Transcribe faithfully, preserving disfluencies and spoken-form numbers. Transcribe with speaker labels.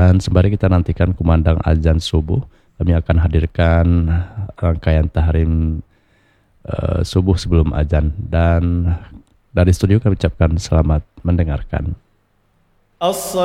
Speaker 1: Dan sembari kita nantikan kumandang azan subuh, kami akan hadirkan rangkaian tahrim uh, subuh sebelum azan. Dan dari studio kami ucapkan selamat mendengarkan.